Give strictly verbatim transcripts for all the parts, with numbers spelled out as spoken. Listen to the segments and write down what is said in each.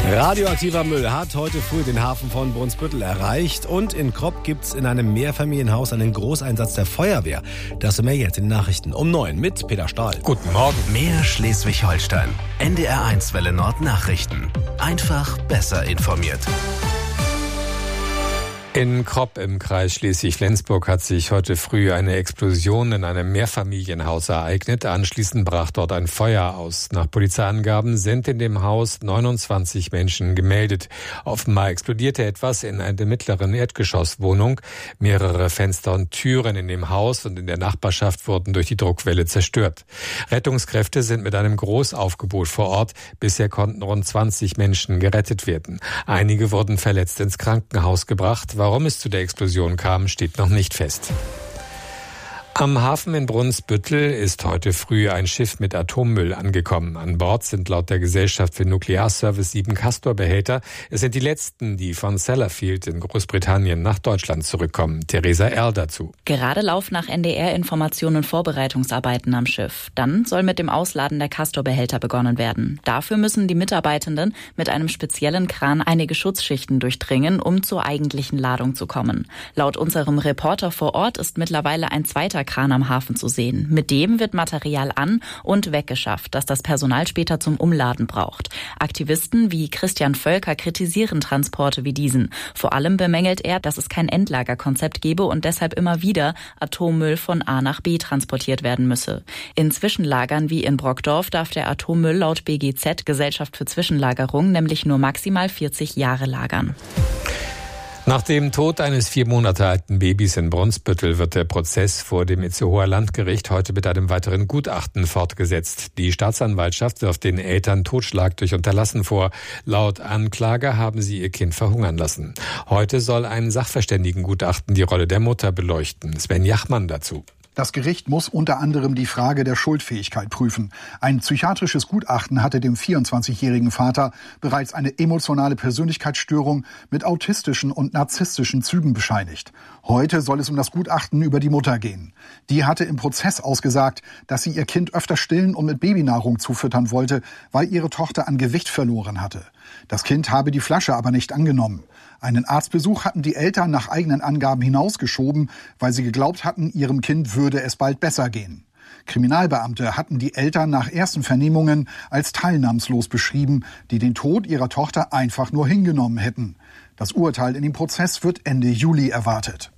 Radioaktiver Müll hat heute früh den Hafen von Brunsbüttel erreicht und in Kropp gibt's in einem Mehrfamilienhaus einen Großeinsatz der Feuerwehr. Das mehr jetzt in den Nachrichten um neun mit Peter Stahl. Guten Morgen. Mehr Schleswig-Holstein. N D R eins Welle Nord Nachrichten. Einfach besser informiert. In Kropp im Kreis Schleswig-Flensburg hat sich heute früh eine Explosion in einem Mehrfamilienhaus ereignet. Anschließend brach dort ein Feuer aus. Nach Polizeiangaben sind in dem Haus neunundzwanzig Menschen gemeldet. Offenbar explodierte etwas in einer mittleren Erdgeschosswohnung. Mehrere Fenster und Türen in dem Haus und in der Nachbarschaft wurden durch die Druckwelle zerstört. Rettungskräfte sind mit einem Großaufgebot vor Ort. Bisher konnten rund zwanzig Menschen gerettet werden. Einige wurden verletzt ins Krankenhaus gebracht. Warum es zu der Explosion kam, steht noch nicht fest. Am Hafen in Brunsbüttel ist heute früh ein Schiff mit Atommüll angekommen. An Bord sind laut der Gesellschaft für Nuklearservice sieben Castor-Behälter. Es sind die letzten, die von Sellafield in Großbritannien nach Deutschland zurückkommen. Theresa Erl dazu. Gerade laufen nach N D R-Informationen Vorbereitungsarbeiten am Schiff. Dann soll mit dem Ausladen der Castor-Behälter begonnen werden. Dafür müssen die Mitarbeitenden mit einem speziellen Kran einige Schutzschichten durchdringen, um zur eigentlichen Ladung zu kommen. Laut unserem Reporter vor Ort ist mittlerweile ein zweiter Kran am Hafen zu sehen. Mit dem wird Material an- und weggeschafft, das das Personal später zum Umladen braucht. Aktivisten wie Christian Völker kritisieren Transporte wie diesen. Vor allem bemängelt er, dass es kein Endlagerkonzept gebe und deshalb immer wieder Atommüll von A nach B transportiert werden müsse. In Zwischenlagern wie in Brockdorf darf der Atommüll laut B G Z, Gesellschaft für Zwischenlagerung, nämlich nur maximal vierzig Jahre lagern. Nach dem Tod eines vier Monate alten Babys in Brunsbüttel wird der Prozess vor dem Itzehoer Landgericht heute mit einem weiteren Gutachten fortgesetzt. Die Staatsanwaltschaft wirft den Eltern Totschlag durch Unterlassen vor. Laut Anklage haben sie ihr Kind verhungern lassen. Heute soll ein Sachverständigengutachten die Rolle der Mutter beleuchten. Sven Jachmann dazu. Das Gericht muss unter anderem die Frage der Schuldfähigkeit prüfen. Ein psychiatrisches Gutachten hatte dem vierundzwanzigjährigen Vater bereits eine emotionale Persönlichkeitsstörung mit autistischen und narzisstischen Zügen bescheinigt. Heute soll es um das Gutachten über die Mutter gehen. Die hatte im Prozess ausgesagt, dass sie ihr Kind öfter stillen und mit Babynahrung zufüttern wollte, weil ihre Tochter an Gewicht verloren hatte. Das Kind habe die Flasche aber nicht angenommen. Einen Arztbesuch hatten die Eltern nach eigenen Angaben hinausgeschoben, weil sie geglaubt hatten, ihrem Kind würde es bald besser gehen. Kriminalbeamte hatten die Eltern nach ersten Vernehmungen als teilnahmslos beschrieben, die den Tod ihrer Tochter einfach nur hingenommen hätten. Das Urteil in dem Prozess wird Ende Juli erwartet.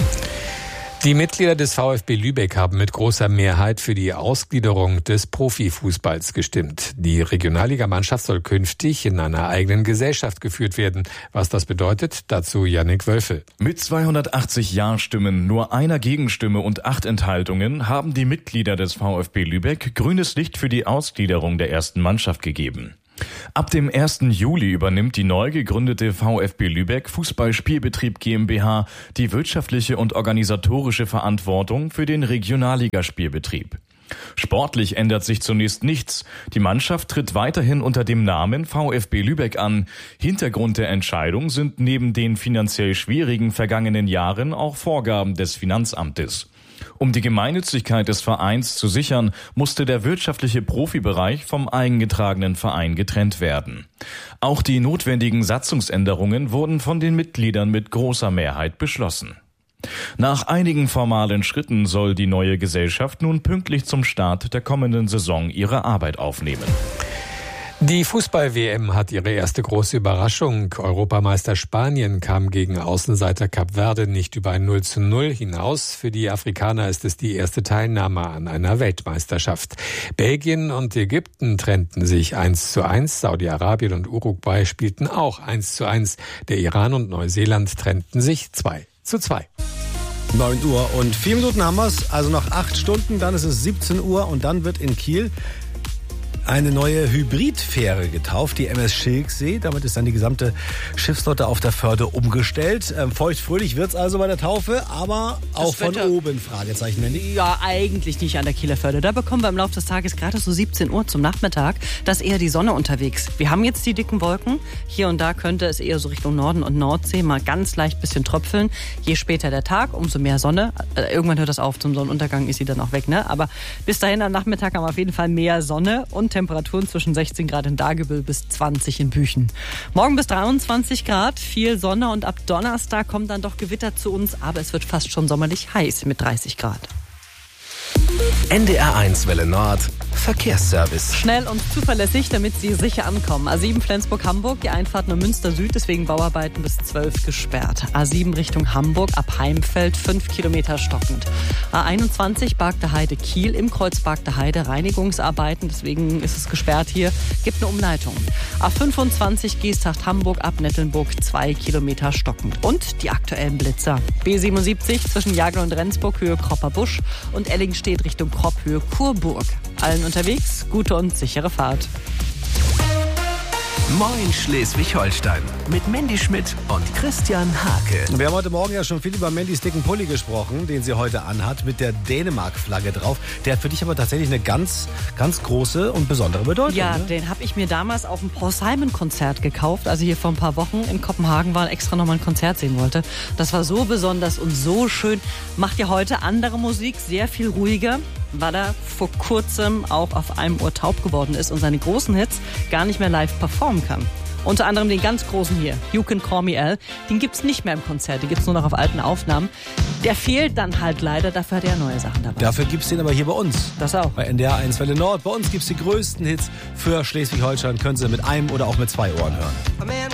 Die Mitglieder des VfB Lübeck haben mit großer Mehrheit für die Ausgliederung des Profifußballs gestimmt. Die Regionalligamannschaft soll künftig in einer eigenen Gesellschaft geführt werden. Was das bedeutet, dazu Yannick Wölfe. Mit zweihundertachtzig Ja-Stimmen, nur einer Gegenstimme und acht Enthaltungen haben die Mitglieder des VfB Lübeck grünes Licht für die Ausgliederung der ersten Mannschaft gegeben. Ab dem ersten Juli übernimmt die neu gegründete VfB Lübeck Fußballspielbetrieb GmbH die wirtschaftliche und organisatorische Verantwortung für den Regionalligaspielbetrieb. Sportlich ändert sich zunächst nichts. Die Mannschaft tritt weiterhin unter dem Namen VfB Lübeck an. Hintergrund der Entscheidung sind neben den finanziell schwierigen vergangenen Jahren auch Vorgaben des Finanzamtes. Um die Gemeinnützigkeit des Vereins zu sichern, musste der wirtschaftliche Profibereich vom eingetragenen Verein getrennt werden. Auch die notwendigen Satzungsänderungen wurden von den Mitgliedern mit großer Mehrheit beschlossen. Nach einigen formalen Schritten soll die neue Gesellschaft nun pünktlich zum Start der kommenden Saison ihre Arbeit aufnehmen. Die Fußball-W M hat ihre erste große Überraschung. Europameister Spanien kam gegen Außenseiter Kap Verde nicht über ein null zu null hinaus. Für die Afrikaner ist es die erste Teilnahme an einer Weltmeisterschaft. Belgien und Ägypten trennten sich eins zu eins. Saudi-Arabien und Uruguay spielten auch eins zu eins. Der Iran und Neuseeland trennten sich zwei zu zwei. neun Uhr und vier Minuten haben wir's. Also noch acht Stunden, dann ist es siebzehn Uhr und dann wird in Kiel eine neue Hybridfähre getauft, die M S Schilksee. Damit ist dann die gesamte Schiffsflotte auf der Förde umgestellt. Ähm, feuchtfröhlich wird's also bei der Taufe, aber auch von oben, Fragezeichen, Mandy. Ja, eigentlich nicht an der Kieler Förde. Da bekommen wir im Laufe des Tages gerade so siebzehn Uhr zum Nachmittag, da ist eher die Sonne unterwegs. Wir haben jetzt die dicken Wolken. Hier und da könnte es eher so Richtung Norden und Nordsee mal ganz leicht bisschen tröpfeln. Je später der Tag, umso mehr Sonne. Äh, irgendwann hört das auf, zum Sonnenuntergang ist sie dann auch weg, ne? Aber bis dahin am Nachmittag haben wir auf jeden Fall mehr Sonne und Temperaturen zwischen sechzehn Grad in Dagebüll bis zwanzig in Büchen. Morgen bis dreiundzwanzig Grad, viel Sonne und ab Donnerstag kommt dann doch Gewitter zu uns, aber es wird fast schon sommerlich heiß mit dreißig Grad. N D R eins Welle Nord Verkehrsservice. Schnell und zuverlässig, damit Sie sicher ankommen. A sieben Flensburg-Hamburg, die Einfahrt nur Münster Süd, deswegen Bauarbeiten bis zwölf gesperrt. A sieben Richtung Hamburg, ab Heimfeld, fünf Kilometer stockend. A einundzwanzig Bargter Heide Kiel, im Kreuz Bargter Heide Reinigungsarbeiten, deswegen ist es gesperrt hier, gibt eine Umleitung. A fünfundzwanzig Geesthacht Hamburg, ab Nettelnburg, zwei Kilometer stockend. Und die aktuellen Blitzer. B siebenundsiebzig zwischen Jagel und Rendsburg, Höhe Kropperbusch und Ellingstedt Richtung Kropp, Höhe Kurburg. Allen unterwegs, gute und sichere Fahrt. Moin Schleswig-Holstein mit Mandy Schmidt und Christian Hake. Wir haben heute Morgen ja schon viel über Mandys dicken Pulli gesprochen, den sie heute anhat, mit der Dänemark-Flagge drauf. Der hat für dich aber tatsächlich eine ganz, ganz große und besondere Bedeutung. Ja, ne? Den habe ich mir damals auf dem Paul Simon-Konzert gekauft, also hier vor ein paar Wochen in Kopenhagen war, extra nochmal ein Konzert sehen wollte. Das war so besonders und so schön. Macht ja heute andere Musik, sehr viel ruhiger, weil er vor kurzem auch auf einem Ohr taub geworden ist und seine großen Hits gar nicht mehr live performen kann. Unter anderem den ganz großen hier, You Can Call Me Al, den gibt's nicht mehr im Konzert, den gibt's nur noch auf alten Aufnahmen. Der fehlt dann halt leider, dafür hat er neue Sachen dabei. Dafür gibt's den aber hier bei uns. Das auch. Bei N D R eins Welle Nord. Bei uns gibt's die größten Hits für Schleswig-Holstein. Können Sie mit einem oder auch mit zwei Ohren hören.